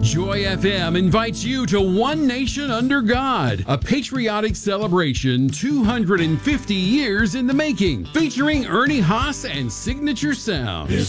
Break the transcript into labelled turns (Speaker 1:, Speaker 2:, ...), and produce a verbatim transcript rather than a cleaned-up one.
Speaker 1: Joy F M invites you to One Nation Under God, a patriotic celebration two hundred fifty years in the making, featuring Ernie Haas and Signature Sound.